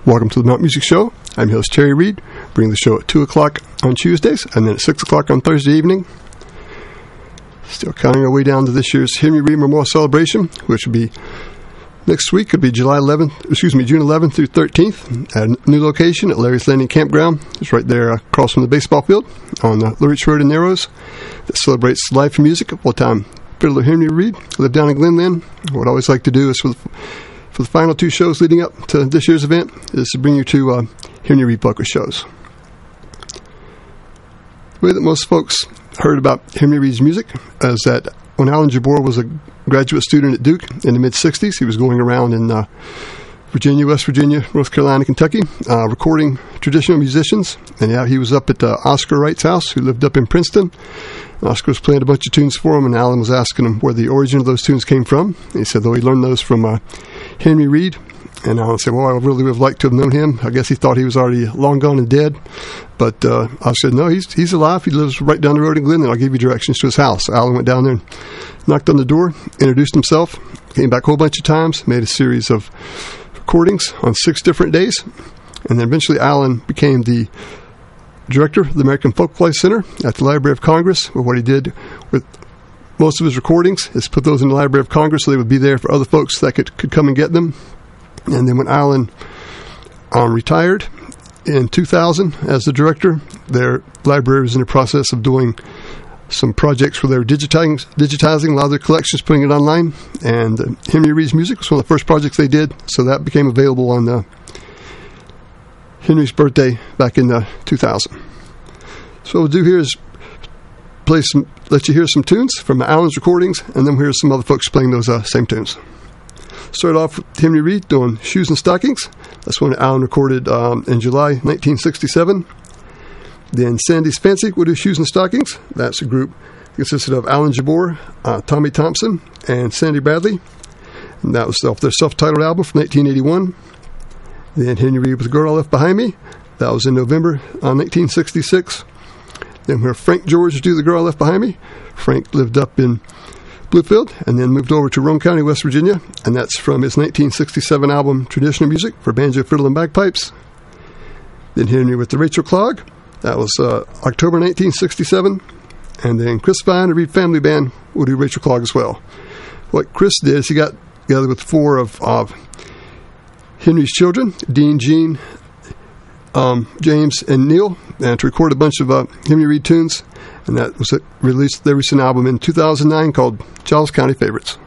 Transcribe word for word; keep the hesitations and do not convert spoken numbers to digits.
Welcome to the Mount Music Show. I'm your host Terry Reed, bringing the show at two o'clock on Tuesdays and then at six o'clock on Thursday evening. Still counting our way down to this year's Henry Reed Memorial Celebration, which will be next week. It'll be July eleventh, excuse me, June eleventh through thirteenth at a new location at Larry's Landing Campground. It's right there across from the baseball field on the Blue Ridge Road in Narrows. That celebrates life and music of full-time fiddler Henry Reed. I live down in Glenlyn. What I always like to do is for the For the final two shows leading up to this year's event is to bring you to uh, Henry Reed Polka shows. The way that most folks heard about Henry Reed's music is that when Alan Jabor was a graduate student at Duke in the mid-sixties, he was going around in uh, Virginia, West Virginia, North Carolina, Kentucky, uh, recording traditional musicians. And yeah, he was up at uh, Oscar Wright's house, who lived up in Princeton. Oscar was playing a bunch of tunes for him, and Alan was asking him where the origin of those tunes came from. And he said, though he learned those from uh, Henry Reed. And Alan said, well, I really would have liked to have known him. I guess he thought he was already long gone and dead. But uh, I said, no, he's he's alive. He lives right down the road in Glen, and I'll give you directions to his house. So Alan went down there and knocked on the door, introduced himself, came back a whole bunch of times, made a series of recordings on six different days. And then eventually Alan became the director of the American Folklife Center at the Library of Congress. Where what he did with most of his recordings is put those in the Library of Congress so they would be there for other folks that could, could come and get them. And then when Alan um, retired in two thousand as the director, their library was in the process of doing some projects where they were digitizing, digitizing a lot of their collections, putting it online. And uh, Henry Reed's music was one of the first projects they did, so that became available on uh, Henry's birthday back in uh, two thousand. So what we'll do here is play some, let you hear some tunes from Alan's recordings, and then we'll hear some other folks playing those uh, same tunes. Start off with Henry Reed doing Shoes and Stockings. That's one Alan recorded um, in July nineteen sixty-seven. Then Sandy's Fancy will do Shoes and Stockings. That's a group that consisted of Alan Jabor, uh, Tommy Thompson, and Sandy Bradley. And that was off their self-titled album from nineteen eighty-one. Then Henry Reed with The Girl I Left Behind Me. That was in November uh, nineteen sixty-six. Then where Frank George do The Girl I Left Behind Me. Frank lived up in Bluefield and then moved over to Roane County, West Virginia. And that's from his nineteen sixty-seven album Traditional Music for Banjo, Fiddle, and Bagpipes. Then Henry with the Rachel Clog. That was uh, October nineteen sixty-seven. And then Chris Vine, the Reed Family Band, will do Rachel Clog as well. What Chris did is he got together with four of uh, Henry's children, Dean, Jean, um, James, and Neil, and to record a bunch of uh, Henry Reed tunes. And that was it, released their recent album in two thousand nine called Giles County Favorites.